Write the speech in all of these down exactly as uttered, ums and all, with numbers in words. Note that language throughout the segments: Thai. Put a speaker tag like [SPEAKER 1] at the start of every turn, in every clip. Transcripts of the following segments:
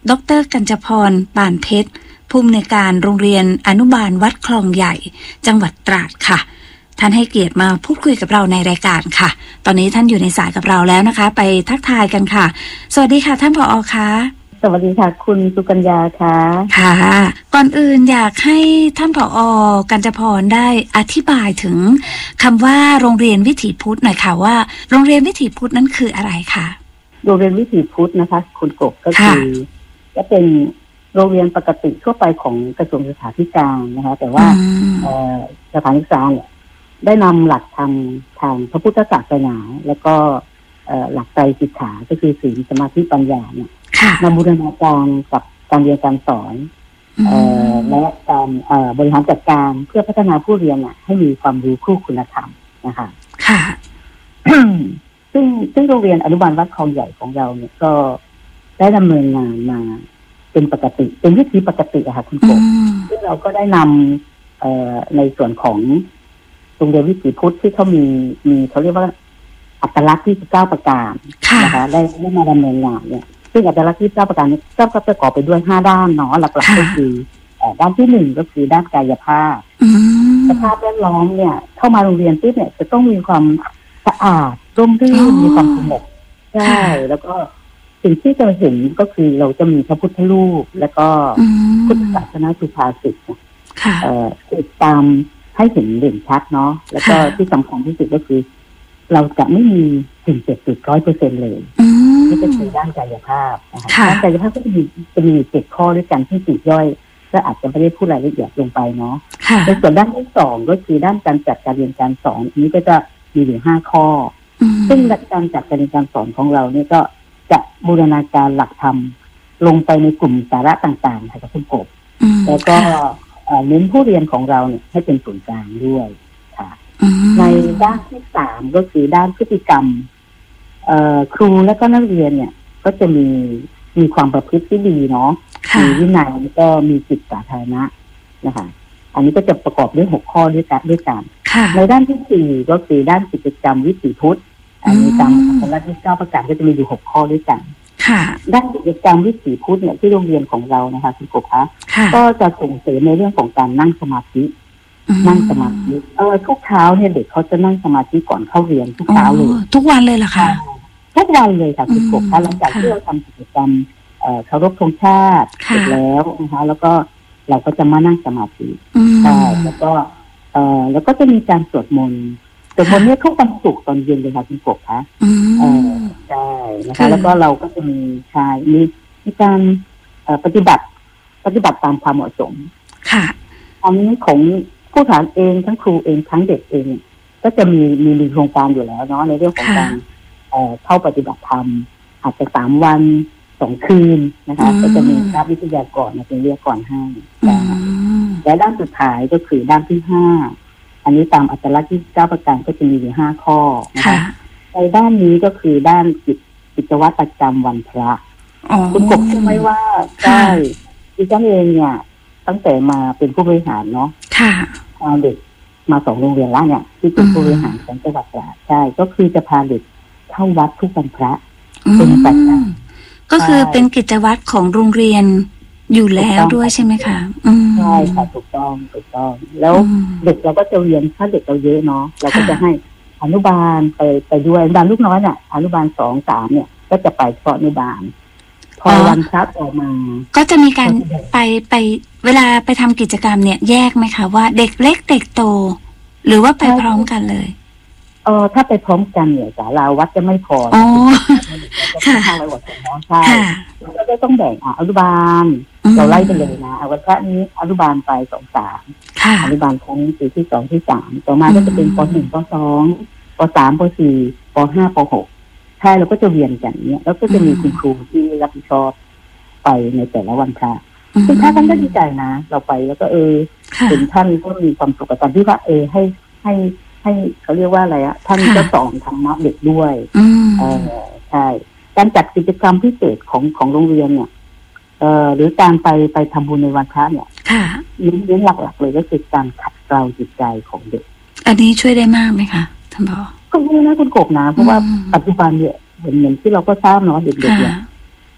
[SPEAKER 1] ดร.กัญจพร ป่านเพชรผู้อำนวยการโรงเรียนอนุบาลวัดคลองใหญ่จังหวัดตราดค่ะท่านให้เกียรติมาพูดคุยกับเราในรายการค่ะตอนนี้ท่านอยู่ในสายกับเราแล้วนะคะไปทักทายกันค่ะสวัสดีค่ะท่านผอ.คะ
[SPEAKER 2] สวัสดีค่ะคุณสุกัญญาค่ะ
[SPEAKER 1] ค่ะก่อนอื่นอยากให้ท่านผอ.กัญจพรได้อธิบายถึงคำว่าโรงเรียนวิถีพุทธหน่อยค่ะว่าโรงเรียนวิถีพุทธนั้นคืออะไรคะ
[SPEAKER 2] โรงเรียนวิถีพุทธนะคะคุณกบก็คือจะเป็นโรงเรียนปกติทั่วไปของกระทรวงศึกษาธิการนะคะแต่ว่าสถานศึกษาเนี่ยได้นำหลักธรรมทางพระพุทธศาสนาแล้วก็หลักใจศิกขาก็คือศีลสมาธิปัญญาเนี่ยมาบูรณาการกับการเรียนการสอนและการบริหารจัดการเพื่อพัฒนาผู้เรียนให้มีความรู้คู่คุณธรรมนะคะ
[SPEAKER 1] ค่ะ
[SPEAKER 2] ซึ่งซึ่งโรงเรียนอนุบาลวัดคลองใหญ่ของเราเนี่ยก็ได้ดำเนินงานมาเป็นปกติเป็นวิธีปกติอะค่ะคุณโกซึ่งเราก็ได้นำในส่วนของโรงเรียนวิถีพุทธที่เขามีมีเขาเรียกว่าอัตลักษณ์ที่สิบเก้าประการนะคะได้ได้มาดำเนินงานเนี่ยซึ่งอัตลักษณ์ที่สิบเก้าประการนี้ก็ประกอบไปด้วยห้าด้านเนาะหลักๆก็คือด้านที่หนึ่งก็คือด้านกายภาพสภาพแวดล้อมเนี่ยเข้ามาโรงเรียนปุ๊บเนี่ยจะต้องมีความสะอาดร่มรื่นมีความสงบใช่แล้วก็สิ่งที่จะเห็นก็คือเราจะมีพระพุทธรูปแล้วก็พุทธศาสนาสุภาษิตเอ่อติดตามให้เห็นเด่นชัดเนาะแล้วก็ที่สำคัญที่สุดก็คือเราจะไม่มีสิ่งเสพติดร้อยเปอร์เซ็นต์เลยนี่ก็คือด้านกายภาพนะคะด้านกายภาพก็จะมีจะมีเจ็ดข้อด้วยกันที่ปลีกย่อยก็อาจจะไม่ได้พูดรายละเอียดลงไปเนาะในส่วนด้านที่สองก็คือด้านการจัดการเรียนการสอนอันนี้ก็จะมีอยู่ห้าข้อซึ่งหลักการจัดการเรียนการสอนของเราเนี่ยก็จะบูรณาการหลักธรรมลงไปในกลุ่มสาระต่างๆค่ะคุณกบแล้วก็เน้นผู้เรียนของเราเนี่ยให้เป็นศูนย์กลางด้วยค่ะในด้านที่สามก็คือด้านพฤติกรรมครูและก็นักเรียนเนี่ยก็จะมีมีความประพฤติที่ดีเนาะมีวินัยแล้วก็มีจิตสาธารณะนะคะอันนี้ก็จะประกอบด้วยหกข้อด้วยกันด้วยกันในด้านที่สี่ก็คือด้านกิจกรรมวิถีพุทธอันนี้ตามอัตลักษณ์ที่เก้าประการก็จะมีอยู่หกข้อด้วยกันด้านกิจกรรมวิถีพุทธเนี่ยที่โรงเรียนของเรานะคะคุณกบคะก็จะส่งเสริมในเรื่องของการนั่งสมาธินั่งสมาธิเออทุกเช้าเนี่ยเด็กเขาจะนั่งสมาธิก่อนเข้าเรียนทุกเช้าเลย
[SPEAKER 1] ทุกวันเลยเหรอคะ
[SPEAKER 2] ทุกวันเลยค่ะคุณกบคะหลังจากที่เราทำกิจกรรมเคารพธงชาติเสร็จแล้วนะคะแล้วก็เราก็จะมานั่งสมาธิใช่แล้วก็เอ่อแล้วก็จะมีการสวดมนต์สวดมนต์เนี่ยทุกวันศุกร์ตอนเย็นเลยค่ะคุณกบคะเออใช่นะคะแล้วก็เราก็จะมีชายมีมีการปฏิบัติปฏิบัติตามความเหมาะสม
[SPEAKER 1] ค่ะ
[SPEAKER 2] อันนี้ของผู้สอนเองทั้งครูเองทั้งเด็กเองก็จะมีมีมีโครงการอยู่แล้วเนาะในเรื่องของการเอ่อเข้าปฏิบัติธรรมอาจจะสามวันสองคืนนะคะก็จะมีพระวิทยากรมาเป็นเรียกก่อนให้และด้านสุดท้ายก็คือด้านที่ห้าอันนี้ตามอัตลักษณ์ที่เก้าประการก็จะมีอยู่ห้าข้อนะคะในด้านนี้ก็คือด้านกิจกิจวัตรประจำวันพระคุณกบรู้ไหมว่าใช่ดิฉันเองเนี่ยตั้งแต่มาเป็นผู้บริหารเนาะเอาเด็กมาสองโรงเรียนแล้วเนี่ยที่เป็นผู้บริหารของจังหวัดตราดใช่ก็คือจะพาเด็กเข้าวัดทุกวันพระเป็นประจำ
[SPEAKER 1] ก็คือเป็นกิจวัตรของโรงเรียนอยู่แล้วด้วยใช่ไหมคะ
[SPEAKER 2] ใช่ค่ะถูกต้องถูกต้องแล้วเด็กเราก็จะเรียนถ้าเด็กเราเยอะเนาะเราก็จะให้อนุบาลไปไปด้วยอนุบาลลูกน้อยเนี่ยอนุบาลสองสามเนี่ยก็จะไปเฉพาะอนุบาลพอวันพระออกมา
[SPEAKER 1] ก็จะมีการไปไปเวลาไปทำกิจกรรมเนี่ยแยกไหมคะว่าเด็กเล็กเด็กโตหรือว่าไปพร้อมกันเลย
[SPEAKER 2] เออถ้าไปพร้อมกันเนี่ยศาลาวัดจะไม่พอ
[SPEAKER 1] อ๋อ
[SPEAKER 2] ค่ะเราวัดน้องใช่เราก็ต้องแบ่งอ่ะอนุบาลเราไล่ไปเลยนะวันพระนี้อนุบาลไปสองสามอนุบาลชั้นสี่ที่สองที่สามต่อมาก็จะเป็นปหนึ่งปสองปสามปสี่ปห้าปหกใช่เราก็จะเรียนกันเนี่ยแล้วก็จะมีคุณครูที่รับผิดชอบไปในแต่ละวันพระซึ่งท่านก็ดีใจนะเราไปแล้วก็เออถึงท่านก็มีความสุขกับการที่ว่าเออให้ให้ให้เขาเรียกว่าอะไรอะท่านก็สอนธรรมะเด็กด้วยเออใช่การจัดกิจกรรมพิเศษของของโรงเรียนเนี่ยเอ่อหรือการไปไปทำบุญในวันพระเนี่ยเน้นหลักๆเลยก็คือการขัดเกลาจิตใจของเด็ก
[SPEAKER 1] อันนี้ช่วยได้มากไหมคะท่านผอ.
[SPEAKER 2] ก็ไม่นะคุณกบนะเพราะว่าปัจจุบันเนี่ยเหมือนเหมือนที่เราก็ทราบเนาะเด็กๆเนี่ย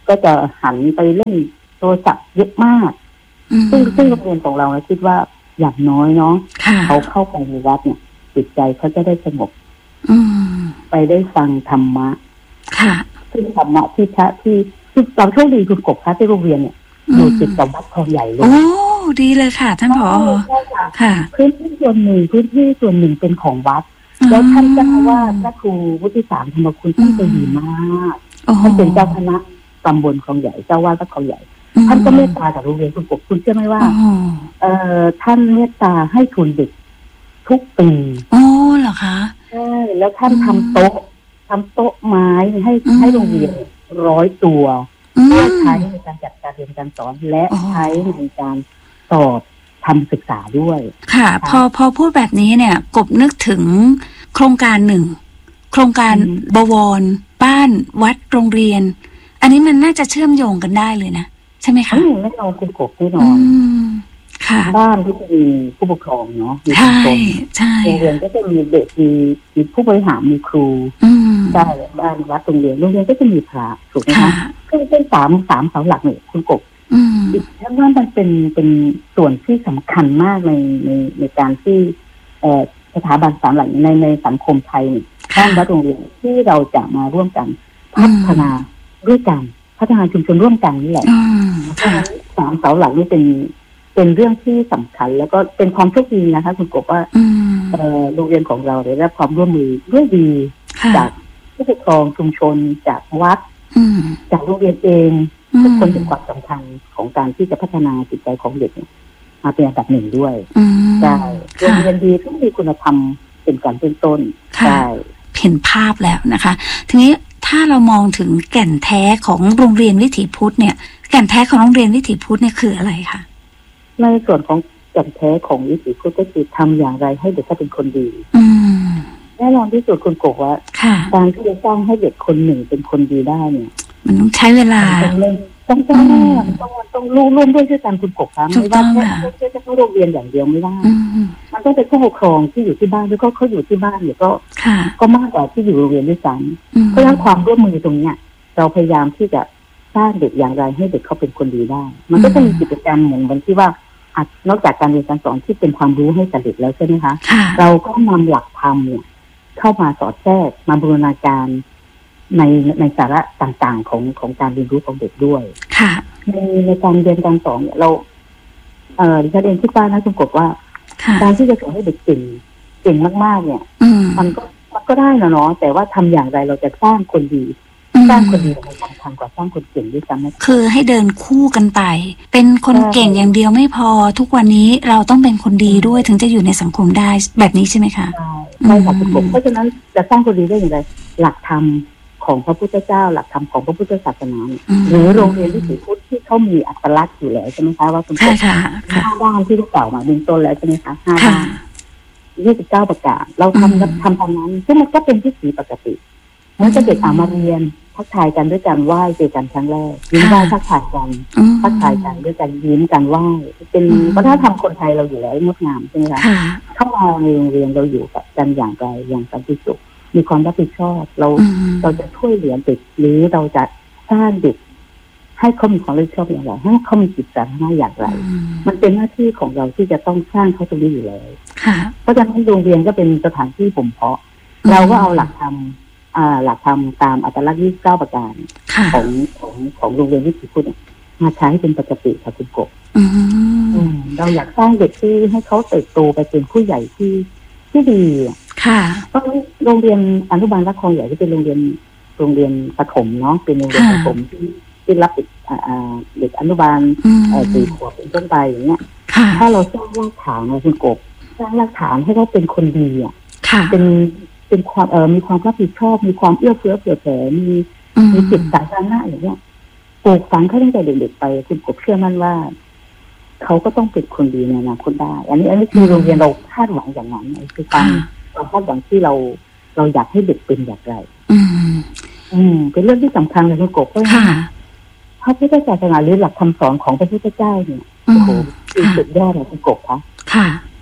[SPEAKER 2] ก็จะหันไปเล่นโทรศัพท์เยอะมากซึ่งซึ่งโรงเรียนของเราคิดว่าอย่างน้อยเนาะเขาเข้าไปในวัดเนี่ยจิตใจเขาจะได้สงบไปได้ฟังธรรมะซึ่งธรรมะที่พระที่ที่เราโชคดีคุณกบพระที่โรงเรียนเนี่ยอยู่ติดกับวัดคลองใหญ่เลย
[SPEAKER 1] โอ้ดีเลยค่ะท่านผอค่ะ
[SPEAKER 2] พื้นที่ส่วนหนึ่งพื้นที่ส่วนหนึ่งเป็นของวัดแล้วท่านเจ้าว่าพระครูวุฒิสารธรรมคุณท่านใจดีมากท่านเป็นเจ้าคณะตำบลคลองใหญ่เจ้าวาดวัดคลองใหญ่ท่านก็เมตตากับโรงเรียนคุณกบคุณเชื่อไหมว่าเอ่อท่านเมตตาให้ทุนเด็กทุกปี
[SPEAKER 1] อ๋อเหรอคะ
[SPEAKER 2] ใช่แล้วท่านทำโต๊ะทำโต๊ะไม้ให้ให้โรงเรียนร้อยตัวเพื่อใช้ในการจัดการเรียนการสอนและใช้ในการสอบทำศึกษาด้วย
[SPEAKER 1] ค่ะพอพอพูดแบบนี้เนี่ยกบนึกถึงโครงการหนึ่งโครงการบวรบ้านวัดโรงเรียนอันนี้มันน่าจะเชื่อมโยงกันได้เลยนะใช่ไหมคะ
[SPEAKER 2] ไม่นอนคุณกบไม่นอนบ้านที่จะมีผู้ปกครองเนาะ
[SPEAKER 1] ใช่ใช่
[SPEAKER 2] โรงเรียนก็จะมีเด็กมีมีผู้บริหารมีครูใช่บ้านวัดโรงเรียนโรงเรียนก็จะมีพระถูกไหมคะก็เป็นสามสามเสาหลักเนี่ยคุณกบฉันว่ามันเป็นเป็นส่วนที่สำคัญมากในในในการที่สถาบันสามหลักในในสังคมไทยบ้านวัดโรงเรียนที่เราจะมาร่วมกันพัฒนาด้วยกันพัฒนาชุมชนร่วมกันนี่แหละสามเสาหลักนี่เป็นเป็นเรื่องที่สำคัญแล้วก็เป็นความโชคดีนะคะคุณกบว่าโรงเรียนของเราได้รับความร่วมมือด้วยดีจากผู้ปกครองชุมชนจากวัดจากโรงเรียนเองทุกคนเห็นความสำคัญของการที่จะพัฒนาจิตใจของเด็กมาเป็นอันดับหนึ่งด้วยใช่โรงเรียนดีต้องมีคุณธรรมเป็นการเป็นต้นใช่
[SPEAKER 1] เห็นภาพแล้วนะคะทีนี้ถ้าเรามองถึงแก่นแท้ของโรงเรียนวิถีพุทธเนี่ยแก่นแท้ของโรงเรียนวิถีพุทธเนี่ยคืออะไรคะ
[SPEAKER 2] ในส่วนของแก่นแท้ของวิถีพุทธก็คือทำอย่างไรให้เด็กเขาเป็นคนดีแน่นอนที่สุดคุณกบว่าการที่จะสร้างให้เด็กคนหนึ่งเป็นคนดีได้เนี่ย
[SPEAKER 1] มันต้องใช้เวลา
[SPEAKER 2] ต้องต้องต้องต้องร่วมร่วมด้วยช่วยกันคุณกบครับไม่ว่าแค่แค่แค่โรงเรียนอย่างเดียวไม่ได้มันต้องเป็นผู้ปกครองที่อยู่ที่บ้านแล้วก็เขาอยู่ที่บ้านเนี่ยก็ก็มากกว่าที่อยู่โรงเรียนด้วยซ้ำเพราะฉะนั้นความร่วมมือตรงเนี้ยเราพยายามที่จะสร้างเด็กอย่างไรให้เด็กเขาเป็นคนดีได้มันก็จะมีกิจกรรมเหมือนวันที่ว่านอกจากการเรียนการสอนที่เป็นความรู้ให้กับเด็กแล้วใช่ไหมคะเราก็นำหลักธรรมเนี่ยเข้ามาสอดแทรกมาบูรณาการในในสาระต่างๆของของการเรียนรู้ของเด็กด้วย
[SPEAKER 1] ค่ะ
[SPEAKER 2] ในในการเรียนการสอนเนี่ยเราเอ่อดิฉันเองคิดว่านะคุณกบว่าการที่จะสอนให้เด็กเก่งเก่งมากๆเนี่ยมันก็มันก็ได้นะเนาะแต่ว่าทำอย่างไรเราจะสร้างคนดีสร้างคนดีมันสำคัญกว่าสร้างคนเก่งด้วยซ้ำ
[SPEAKER 1] คือให้เดินคู่กันไปเป็นคนเก่งอย่างเดียวไม่พอทุกวันนี้เราต้องเป็นคนดีด้วยถึงจะอยู่ในสังคมได้แบบนี้ใช่ไหมคะ
[SPEAKER 2] ใช่ใช่ค่ะคุณกบเพราะฉะนั้นจะสร้างคนดีได้อย่างไรหลักธรรมของพระพุทธเจ้าหลักธรรมของพระพุทธศาสนาหรือโรงเรียนวิถีพุทธที่เขามีอัตลักษณ์อยู่แล้วใช่ไหมคะว่าคุณ
[SPEAKER 1] พ่อ
[SPEAKER 2] ห้าด้านที่ได้กล่าวมาเบื้องต้นแล้วใช่ไหมคะห้าด้านยี่สิบเก้าประการเราทำทำตามนั้นซึ่งมันก็เป็นวิถีปกติเมื่อเด็กอ่ามาเรียนทักทายกันด้วยการไหว้เจอกันครั้งแรกยิ้มไหว้ทักทายกันทักทายกันด้วยการยิ้มกันไหว้เป็นวัฒนธรรมคนไทยเราอยู่แล้วงดงามใช่ไหมคะเข้ามาในโรงเรียนเราอยู่กันอย่างไรอย่างสันติสุขมีความรับผิดชอบเราเราจะช่วยเหลือเด็กหรือเราจะสร้างเด็กให้เขามีความรับผิดชอบอย่างไรให้เขามีจิตใจหน้าอย่างไรมันเป็นหน้าที่ของเราที่จะต้องสร้างเขาตรงนี้อยู่แล้วเพราะฉะนั้นโรงเรียนก็เป็นสถานที่บ่มเพาะเราก็เอาหลักธรรมหลักธรรมตามอัตลักษณ์ยี่สิบเก้าประการของของของโรงเรียนวิถีพุทธมาใช้เป็นปกติค่ะคุณกบเราอยากสร้างเด็กที่ให้เขาเติบโตไปเป็นผู้ใหญ่ที่ที่ดี
[SPEAKER 1] ค่ะ
[SPEAKER 2] เพราะโรงเรียนอนุบาลวัดคลองใหญ่ที่เป็นโรงเรียนโรงเรียนประถมเนาะเป็นโรงเรียนประถมที่ที่รับเด็กเด็กอนุบาลสี่ขวบเป็นต้นไปอย่างเงี้ยถ้าเราสร้างรากฐานนะคุณกบสร้างรากฐานให้เขาเป็นคนดีอ่ะเป็นเป็นความเอ่อมีความรับผิดชอบมีความเอื้อเฟื้อเผื่อแผ่มีมีจิตสาธารณะอย่างเงี้ยปลูกฝังเขาตั้งแต่เด็กๆไปคุณกบเชื่อมั่นว่าเขาก็ต้องเป็นคนดีในอนาคตได้อันนี้อันนี้คือโรงเรียนเราคาดหวังอย่างนั้นคือความความคาดหวังที่เราเราอยากให้เด็กเป็นอย่างไรอืมอืมเป็นเรื่องที่สำคัญเลยคุณกบเพราะพระพุทธศาสนาหรือหลักคำสอนของพระพุทธเจ้าเนี่ยโอ้โหสุดยอดเลยคุณกบคะ
[SPEAKER 1] ค่ะ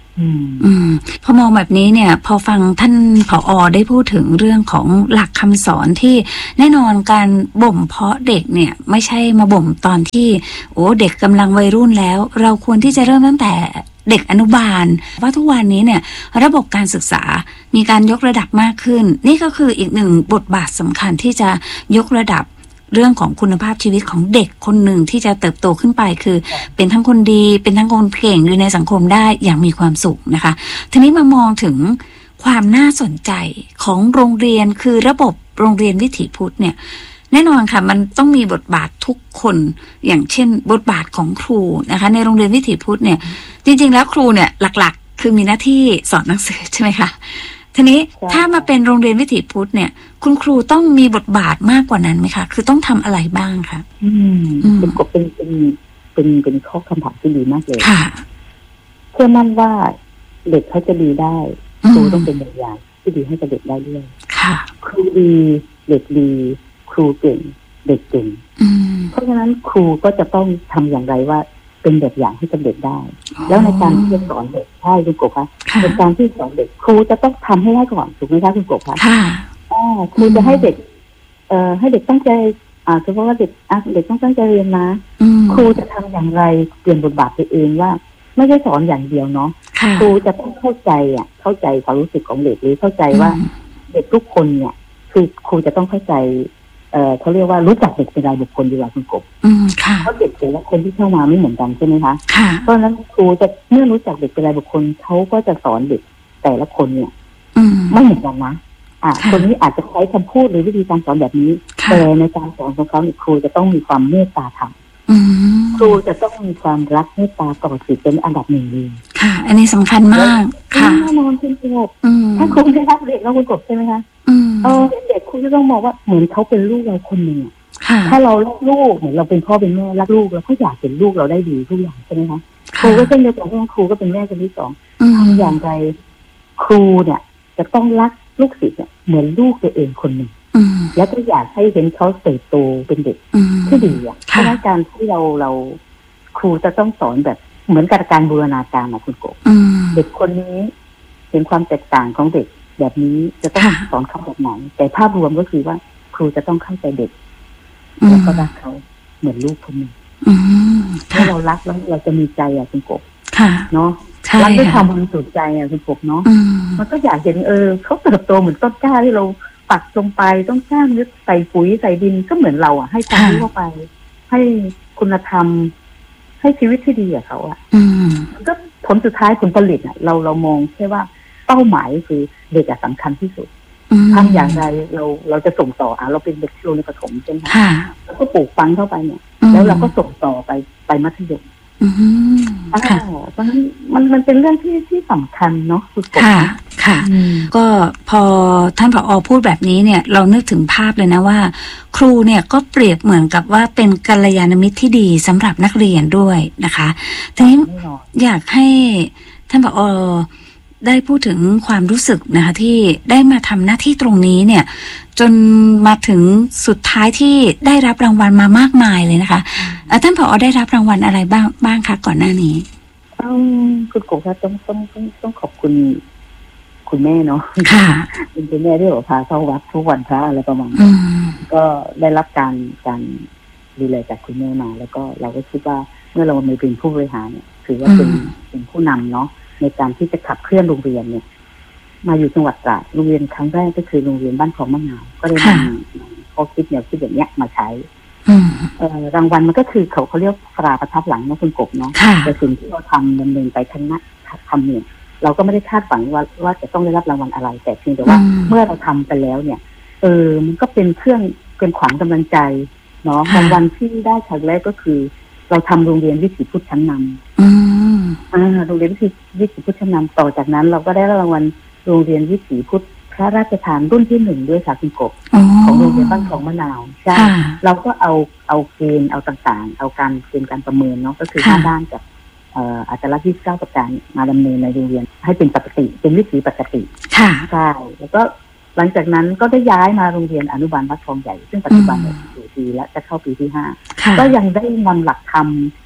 [SPEAKER 2] อืม
[SPEAKER 1] อืมพอมองแบบนี้เนี่ยพอฟังท่านผอ.ได้พูดถึงเรื่องของหลักคำสอนที่แน่นอนการบ่มเพาะเด็กเนี่ยไม่ใช่มาบ่มตอนที่โอ้เด็กกำลังวัยรุ่นแล้วเราควรที่จะเริ่มตั้งแต่เด็กอนุบาลว่าทุกวันนี้เนี่ยระบบการศึกษามีการยกระดับมากขึ้นนี่ก็คืออีกหนึ่งบทบาทสำคัญที่จะยกระดับเรื่องของคุณภาพชีวิตของเด็กคนหนึ่งที่จะเติบโตขึ้นไปคือเป็นทั้งคนดีเป็นทั้งคนเก่งอยู่ในสังคมได้อย่างมีความสุขนะคะทีนี้มามองถึงความน่าสนใจของโรงเรียนคือระบบโรงเรียนวิถีพุทธเนี่ยแน่นอนค่ะมันต้องมีบทบาททุกคนอย่างเช่นบทบาทของครูนะคะในโรงเรียนวิถีพุทธเนี่ยจริงๆแล้วครูเนี่ยหลักๆคือมีหน้าที่สอนหนังสือใช่ไหมคะทีนี้ถ้ามาเป็นโรงเรียนวิถีพุทธเนี่ยคุณครูต้องมีบทบาทมากกว่านั้นไหมคะคือต้องทำอะไรบ้างคะ
[SPEAKER 2] อืมเป็นกบเป็นเป็นเป็นเป็นข้อคำถามที่ดีมากเลย
[SPEAKER 1] ค่ะ
[SPEAKER 2] เชื่อมั่นว่าเด็กเขาจะดีได้ครูต้องเป็นแบบอย่างที่ดีให้กับเด็กได้ด้วย
[SPEAKER 1] ค่ะ
[SPEAKER 2] ครูดีเด็กดีครูเก่งเด็กเก่งเพราะฉะนั้นครูก็จะต้องทำอย่างไรว่าเป็นแบบอย่างให้กับเด็กได้แล้วในการที่จะสอนเด็กใช่คุณกบคะในการที่สอนเด็กครูจะต้องทำให้ได้ก่อนถูกไหมคะคุณกบคะ
[SPEAKER 1] ค่ะ
[SPEAKER 2] อ๋อครูจะให้เด็กเอ่อให้เด็กตั้งใจอ่าเฉพาะว่าเด็กอ่ะเด็กต้องตั้งใจเรียนนะครูจะทำอย่างไรเปลี่ยนบทบาทตัวเองว่าไม่ใช่สอนอย่างเดียวเนาะครูจะต้องเข้าใจอ่ะเข้าใจความรู้สึกของเด็กหรือเข้าใจว่าเด็กทุกคนเนี่ยคือครูจะต้องเข้าใจเอ่อเขาเรียกว่ารู้จักเด็กเป็นรายบุคคลดีกว่าคุณกบเพราะเด็กแต่ละคนที่เข้ามาไม่เหมือนกันใช่ไหมคะเพราะฉะนั้นครูจะเมื่อรู้จักเด็กเป็นรายบุคคลเขาก็จะสอนเด็กแต่ละคนเนี่ยไม่เหมือนกันนะอ่าคนนี้อาจจะใช้คำพูดหรือวิธีการสอนแบบนี้แต่ในการสอนของเขาครูจะต้องมีความเมตตาธรรมครูจะต้องมีความรักเมตตาต่อสิทธิ์เป็นอันดับหนึ่งเลย
[SPEAKER 1] ค่ะอันนี้สำคัญมากค่ะ
[SPEAKER 2] แน่นอนคุณกบถ้าครูไม่รักเด็กแล้วคุณกบใช่ไหมคะเออเด็กคุณจะต้องมองว่าเหมือนเขาเป็นลูกเราคนหนึ่งถ้าเรารักลูกเหมือนเราเป็นพ่อเป็นแม่รักลูกเราก็อยากเห็นลูกเราได้ดีทุกอย่างใช่ไหมคะครูก็เช่นเดียวกันครูก็เป็นแม่คนที่สองทำอย่างไรครูเนี่ยจะต้องรักลูกศิษย์เนี่ยเหมือนลูกตัวเองคนหนึ่งแล้วก็อยากให้เห็นเขาเติบโตเป็นเด็กที่ดีอ่ะเพราะการที่เราเราครูจะต้องสอนแบบเหมือนกับการบูรณาการนะคุณโกเด็กคนนี้เห็นความแตกต่างของเด็กแบบนี้จะต้องสอนเขาแบบไหนแต่ภาพรวมก็คือว่าครูจะต้องเข้าใจเด็กแล้วก็รักเขาเหมือนลูกคนหนึ่งถ้าเรารักแล้วเราจะมีใจอ่ะคุณโกเนาะรักด้วยความบริสุทธิ์ใจอ่ะคุณกบเนาะมันก็อยากเห็นเออเขาเติบโตเหมือนต้นกล้าที่เราปักลงไปต้องสร้างยึดใส่ปุ๋ยใส่ดินก็เหมือนเราอ่ะให้ความรู้เข้าไปให้คุณธรรมให้ชีวิตที่ดีกับเขาอ่ะมันก็ผลสุดท้ายผลผลิตอ่ะเราเรามองแค่ว่าเป้าหมายคือเด็กสำคัญที่สุดทำอย่างไรเราเราจะส่งต่ออ่ะเราเป็นเด็กโรงเรียนประถมใช่ไหมคะแล้วก็ปลูกฝังเข้าไปเนี่ยแล้วเราก็ส่งต่อไปไปมัธยม
[SPEAKER 1] อืมค่ะ
[SPEAKER 2] เพราะฉะนั้นมันมันเป็นเรื่องที่ที่สำคัญเนาะคุณกบ
[SPEAKER 1] ค่ะค่ะก็พอท่านผอ.พูดแบบนี้เนี่ยเรานึกถึงภาพเลยนะว่าครูเนี่ยก็เปรียบเหมือนกับว่าเป็นกัลยาณมิตรที่ดีสำหรับนักเรียนด้วยนะคะทีนี้อยากให้ท่านผอ.ได้พูดถึงความรู้สึกนะคะที่ได้มาทำหน้าที่ตรงนี้เนี่ยจนมาถึงสุดท้ายที่ได้รับรางวัลมามากมายเลยนะคะท่านผอ.ได้รับรางวัลอะไรบ้างบ้างคะก่อนหน้านี้
[SPEAKER 2] คุณกบคะต้องต้องต้องต้องขอบคุณคุณแม่เนาะ
[SPEAKER 1] ค่ะ
[SPEAKER 2] เป็นคุณแม่ที่บอกพาเข้าวัดทุกวันพระอะไรประมาณนี้ก็ได้รับการการดูแลจากคุณแม่มาแล้วก็เราก็คิดว่าเมื่อเรามาเป็นผู้บริหารเนี่ยถือว่าเป็นเป็นผู้นำเนาะในการที่จะขับเคลื่อนโรงเรียนเนี่ยมาอยู่จังหวัดตราดโรงเรียนครั้งแรกก็คือโรงเรียนบ้านคลองมะนาวก็ได้นำข้อคิดแนวคิดแบบนี้มาใช้รางวัลมันก็คือเขาเขาเรียกตราประทับหลังนะคุณกบเนาะแต่สิ่งที่เราทำดำเนินไปทั้งนั้นทำเนี่ยเราก็ไม่ได้คาดหวังว่าว่าจะต้องได้รับรางวัลอะไรแต่เพียงแต่ว่าเมื่อเราทำไปแล้วเนี่ยเออมันก็เป็นเครื่องเป็นขวัญกำลังใจเนาะรางวัลที่ได้ครั้งแรกก็คือเราทำโรงเรียนวิถีพุทธชั้นนำอ่าโรงเรียนวิถีวิถีพุทธชั้นนำต่อจากนั้นเราก็ได้รางวัลโรงเรียนวิถีพุทธพระราชทานรุ่นที่หนึ่งด้วยค่ะคุณกบของโรงเรียนบ้านคลองมะนาวใช่เราก็เอาเอาเกณฑ์เอาต่างๆเอาการเกณฑ์การประเมินเนาะก็คือห้าด้านกับอาจารย์ที่เก้าประการมาดำเนินในโรงเรียนให้เป็นปกติเป็นวิถีปกติใช่แล้วก็หลังจากนั้นก็ได้ย้ายมาโรงเรียนอนุบาลวัดคลองใหญ่ซึ่งปัจจุบันอยู่ปีและจะเข้าปีที่ห้าก็ยังได้นำหลักธรรม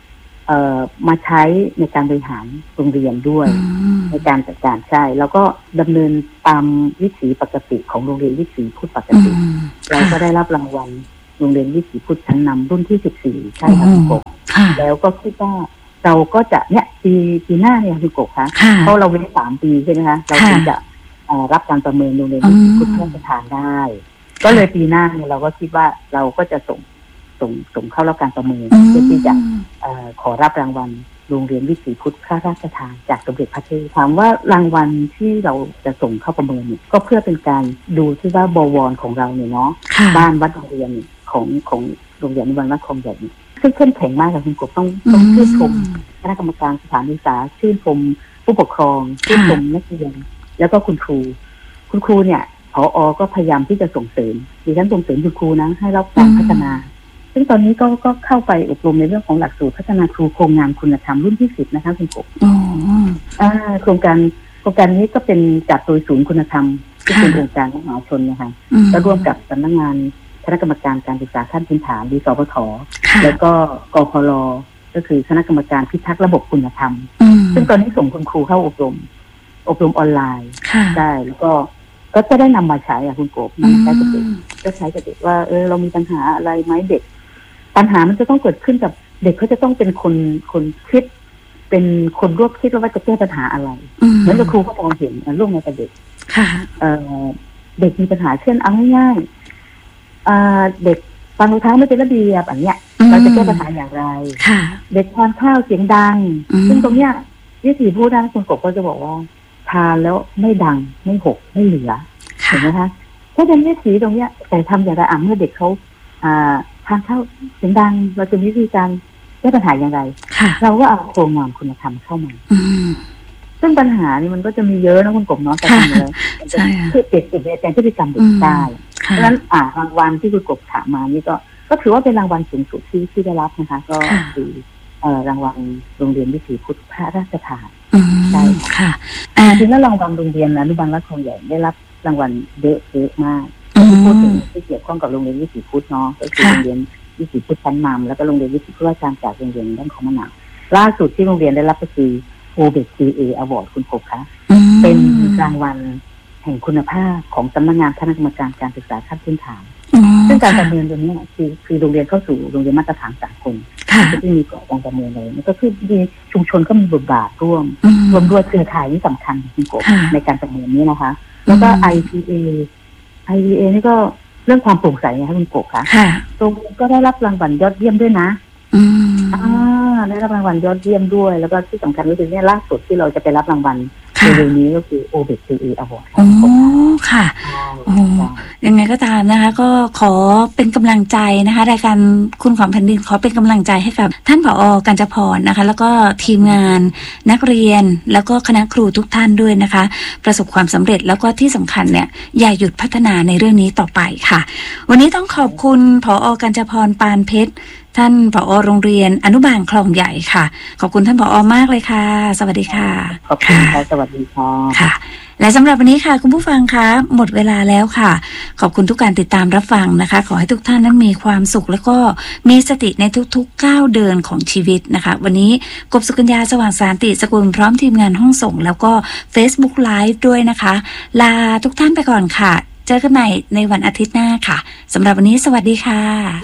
[SPEAKER 2] เอ่อมาใช้ในการบริหารโรงเรียนด้วยในการจัดการใช่แล้วก็ดำเนินตามวิถีปกติของโรงเรียนวิถีพุทธปกติเราก็ได้รับรางวัลโรงเรียนวิถีพุทธชั้นนำรุ่นที่สิบสี่ใช่ครับคุณกบแล้วก็คิดว่าเราก็จะเนี่ยปีปีหน้าเนี่ยคุณกบคะเพราะเราเว้นสามปีใช่ไหมคะเราถึงจะรับการประเมินโรงเรียนวิถีพุทธพระราชทานได้ก็เลยปีหน้าเนี่ยเราก็คิดว่าเราก็จะส่งส่งส่งเข้ารับการประเมินเพื่อที่จะขอรับรางวัลโรงเรียนวิถีพุทธพระราชทานจากสมเด็จพระเทพถามว่ารางวัลที่เราจะส่งเข้าประเมินเนี่ยก็เพื่อเป็นการดูที่ว่าบวรของเราเนี่ยเนาะบ้านวัดโรงเรียนของของโรงเรียนอนุบาลวัดคลองใหญ่เนี่ยซึ่งเข้มแข็งมากค่ะคุณกบต้องต้องชื่นชมคณะกรรมการสถานศึกษาชื่นชมผู้ปกครองชื่นชมนักเรียนแล้วก็คุณครูคุณครูเนี่ยผอ.ก็พยายามที่จะส่งเสริมดิฉันส่งเสริมคุณครูนะให้รับการพัฒนาซึ่งตอนนี้ก็ก็เข้าไปอบรมในเรื่องของหลักสูตรพัฒนาครูโครงงานคุณธรรมรุ่นที่สิบนะคะคุณกบอ่าโครงการโครงการนี้ก็เป็นจัดโดยศูนย์คุณธรรมที่เป็นองค์การมหาชนนะคะก็ร่วมกับสำนักงานคณะกรรมการการศึกษาขั้นพื้นฐานหรือสปท.แล้วก็กพล.ก็คือคณะกรรมการพิทักษ์ระบบคุณธรรมซึ่งตอนนี้ส่งคุณครูเข้าอบรมอบรมออนไลน์ได้แล้วก็ก็จะได้นำมาใช้อ่ะคุณกบนำมาใช้กับเด็กก็ใช้กับเด็กว่าเออเรามีปัญหาอะไรไหมเด็กปัญหามันจะต้องเกิดขึ้นกับเด็กเขาจะต้องเป็นคนคนคิดเป็นคนร่วมคิดว่าจะแก้ปัญหาอะไรเหมือนกับครูเขามองเห็นร่วมในกับเด็กเด็กมีปัญหาเช่นเอาง่ายๆเด็กฟังรองเท้าไม่เป็นระเบียบอันเนี้ยเราจะแก้ปัญหาอย่างไรเด็กทานข้าวเสียงดังซึ่งตรงเนี้ยวิธีพูดด้านคุณกบก็จะบอกว่าทานแล้วไม่ดังไม่หกไม่เหลือเห็นไหมคะถ้าเป็นวิธีตรงเนี้ยแต่ทำอย่างไรอ่ะเมื่อเด็กเขาทานข้าวเสียงดังเราจะมีวิธีการแก้ปัญหาอย่างไรเราก็เอาโครงงานคุณธรรมเข้ามาซึ่งปัญหานี่มันก็จะมีเยอะนะคุณกบเนาะแต่ทำเลยคือเด็กติดในแต่พฤติกรรมเด็กได้เพราะฉะนั้นอ่ารางวัลที่คุณกบถามมานี่ก็ก็ถือว่าเป็นรางวัลสูงสุดที่ที่ได้รับนะคะก็คือรางวัลโรงเรียนวิถีพุทธพระราชทานใช่ค่ะจริงๆแล้วรางวัลโรงเรียนอนุบาลวัดคลองใหญ่ได้รับรางวัลเยอะเยอะมากที่พูดถึงที่เกี่ยวข้องกับโรงเรียนวิถีพุทธเนาะก็คือโรงเรียนวิถีพุทธชั้นนำแล้วก็โรงเรียนวิถีพุทธราชทานจากโรงเรียนด้านของมะนาวล่าสุดที่โรงเรียนได้รับก็คือ โอ บี ซี เอ Award คุณพบคะเป็นรางวัลแห่งคุณภาพของสำนักงานคณะกรรมการการศึกษาขั้นพื้นฐานซึ่งการประเมินตรงนี้คือคือโรงเรียนเข้าสู่โรงเรียนมาตรฐานสากลก็จะมีการประเมินเลยมันก็คือมีชุมชนก็มีบทบาทร่วมรวมด้วยเครือข่ายที่สำคัญคุณกบในการประเมินนี้นะคะแล้วก็ ไอ พี เอ ไอ พี เอ นี่ก็เรื่องความโปร่งใสนะคะคุณกบค่ะโรงเรียนก็ได้รับรางวัลยอดเยี่ยมด้วยนะอ่าได้รับรางวัลยอดเยี่ยมด้วยแล้วก็ที่สำคัญก็คือเนี่ยล่าสุดที่เราจะไปรับรางวัลในเรื่องนี้ก็คือ โอ บี ซี เอ Award
[SPEAKER 1] โอ้ค่ะโอ้ยังไงก็ตามนะคะก็ขอเป็นกำลังใจนะคะรายการคุณของแผ่นดินขอเป็นกำลังใจให้กับท่านผอ.กัญจพรนะคะแล้วก็ทีมงานนักเรียนแล้วก็คณะครูทุกท่านด้วยนะคะประสบความสำเร็จแล้วก็ที่สำคัญเนี่ยอย่าหยุดพัฒนาในเรื่องนี้ต่อไปค่ะวันนี้ต้องขอบคุณผอ.กัญจพรปานเพชรท่านผอ.โรงเรียนอนุบาลคลองใหญ่ค่ะขอบคุณท่านผอ.มากเลยค่ะสวัสดีค่ะ
[SPEAKER 2] ขอบคุณค่ะสวัสดีค่ะ
[SPEAKER 1] ค่ะและสำหรับวันนี้ค่ะคุณผู้ฟังคะหมดเวลาแล้วค่ะขอบคุณทุกการติดตามรับฟังนะคะขอให้ทุกท่านนั้นมีความสุขแล้วก็มีสติในทุกๆก้าวเดินของชีวิตนะคะวันนี้กบสุกัญญาสว่างสานติสกุลพร้อมทีมงานห้องส่งแล้วก็ Facebook Live ด้วยนะคะลาทุกท่านไปก่อนค่ะเจอกันใหม่ในวันอาทิตย์หน้าค่ะสำหรับวันนี้สวัสดีค่ะ